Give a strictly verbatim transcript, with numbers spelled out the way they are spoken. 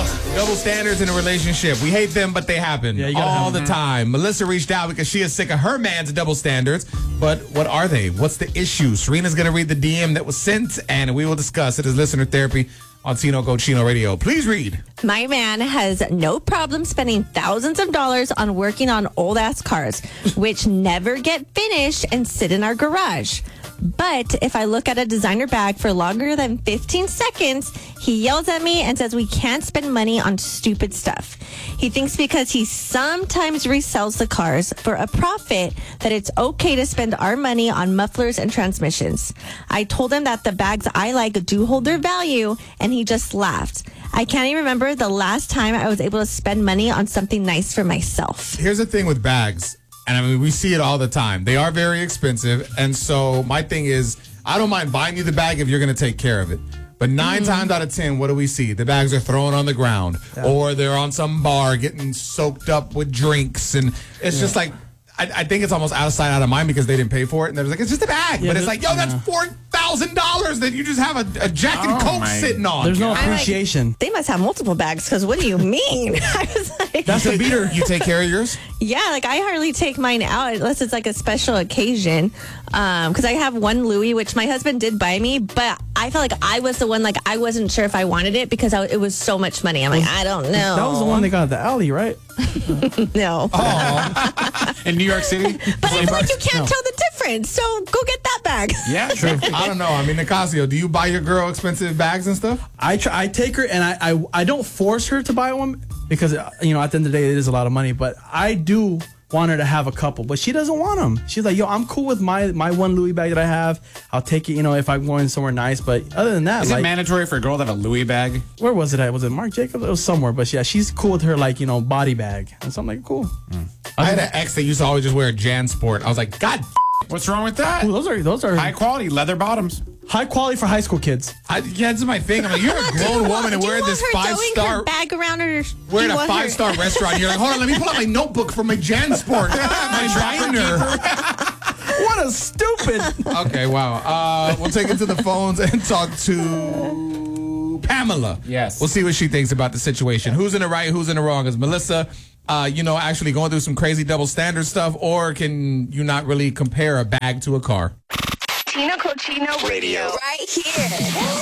Double standards in a relationship. We hate them, but they happen Yeah, you gotta all have the them. time. Melissa reached out because she is sick of her man's double standards. But what are they? What's the issue? Serena's going to read the D M that was sent, and we will discuss it as listener therapy on Tino Go Chino Radio. Please read. My man has no problem spending thousands of dollars on working on old-ass cars, which never get finished and sit in our garage. But if I look at a designer bag for longer than fifteen seconds, he yells at me and says we can't spend money on stupid stuff. He thinks because he sometimes resells the cars for a profit that it's okay to spend our money on mufflers and transmissions. I told him that the bags I like do hold their value, and he just laughed. I can't even remember the last time I was able to spend money on something nice for myself. Here's the thing with bags, and I mean, we see it all the time. They are very expensive, and so my thing is, I don't mind buying you the bag if you're going to take care of it. But nine mm-hmm. times out of ten, what do we see? The bags are thrown on the ground, yeah. or they're on some bar getting soaked up with drinks, and it's yeah. just like, I, I think it's almost out of sight, out of mind because they didn't pay for it, and they're like, it's just a bag. Yeah, but it's like, yo, that's four thousand dollars that you just have a, a Jack and oh Coke my. sitting on. There's no I'm appreciation. Like, they must have multiple bags, because what do you mean? I was like, that's the beater. You take care of yours? Yeah, like I hardly take mine out unless it's like a special occasion. Um, because I have one Louis, which my husband did buy me, but I felt like I was the one, like I wasn't sure if I wanted it because I, it was so much money. I'm like, I don't know. That was the one they got at the alley, right? No. Oh. In New York City? But I feel like you can't No. tell the difference, so go get that bag. Yeah, true. I don't know. I mean, Nicasio, do you buy your girl expensive bags and stuff? I try, I take her and I, I I don't force her to buy one because, you know, at the end of the day, it is a lot of money. But I do want her to have a couple, but she doesn't want them. She's like, yo, I'm cool with my my one Louis bag that I have. I'll take it, you know, if I'm going somewhere nice. But other than that, Is like, it mandatory for a girl to have a Louis bag? where was it at? Was it Marc Jacobs? It was somewhere. But yeah, she's cool with her, like, you know, body bag. And so I'm like, cool. Mm. I had an ex that used to always just wear a JanSport. I was like, God, What's wrong with that? Ooh, those are those are High quality leather bottoms. high quality for high school kids. I, yeah, this is my thing. I'm like, you're a grown woman and Do you wearing want this her five throwing star. her bag around her? do We're you at a want her- five star restaurant. You're like, hold on, let me pull out my notebook from my JanSport. my binder. What a stupid. Okay, wow. Uh, we'll take it to the phones and talk to Pamela. Yes. We'll see what she thinks about the situation. Who's in the right, who's in the wrong? Is Melissa, uh, you know, actually going through some crazy double standard stuff, or can you not really compare a bag to a car? Tino Cochino Radio. Right here.